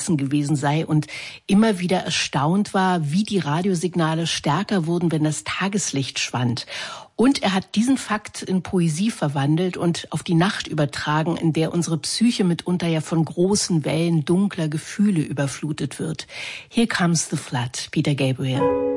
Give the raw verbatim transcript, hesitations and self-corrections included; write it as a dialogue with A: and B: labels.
A: Herzen gewesen sei und immer wieder erstaunt war, wie die Radiosignale stärker wurden, wenn das Tageslicht schwand. Und er hat diesen Fakt in Poesie verwandelt und auf die Nacht übertragen, in der unsere Psyche mitunter ja von großen Wellen dunkler Gefühle überflutet wird. Here Comes the Flood, Peter Gabriel.